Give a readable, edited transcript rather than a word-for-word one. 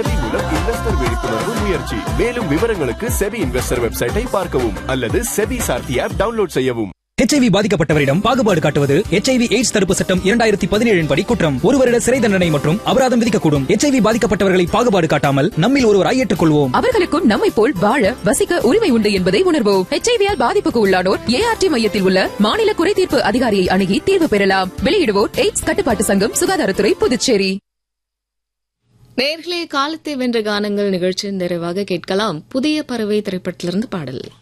மூலம் இன்வெஸ்டர் விழிப்புணர்வு முயற்சி. மேலும் விவரங்களுக்கு செபி இன்வெஸ்டர் வெப்சைட்டை பார்க்கவும் அல்லது செபி சார்த்தி ஆப் டவுன்லோட் செய்யவும். HIV பாதிக்கப்பட்டவரிடம் பாகுபாடு காட்டுவது HIV எய்ட்ஸ் தடுப்பு சட்டம் 2017 படி குற்றம். 1 வருட சிறை தண்டனை மற்றும் அபராதம் விதிக்கக்கூடும். HIV பாதிக்கப்பட்டவர்களை பாகுபாடு காட்டாமல் நம்மில் ஒருவராய் ஏற்றுக்கொள்வோம். அவர்களுக்கும் நம்மை போல் வாழ வசிக்க உரிமை உண்டு என்பதை உணர்வோம். HIV-யால் பாதிப்புக்கு உள்ளானோர் ART மையத்தில் உள்ள மாநில குறைதீர்ப்பு அதிகாரியை அணுகி தீர்வு பெறலாம். வெளியிடுவோர் எய்ட்ஸ் கட்டுப்பாட்டு சங்கம், சுகாதாரத்துறை, புதுச்சேரி. நேர்களே, காலத்தை வென்ற கானங்கள் நிகழ்ச்சியின் நிறைவாக கேட்கலாம் புதிய பறவை திரைப்படத்திலிருந்து பாடல்.